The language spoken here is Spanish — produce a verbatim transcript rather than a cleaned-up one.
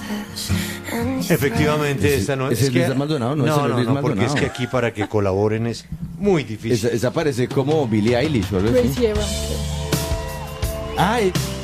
Efectivamente, esta no ¿Es el que, Luis Maldonado? No, no, es el no, Luis no, Maldonado. porque es que aquí para que colaboren es muy difícil. Esa, esa parece como Billie Eilish o algo así. Gracie Evans. Ah, eh,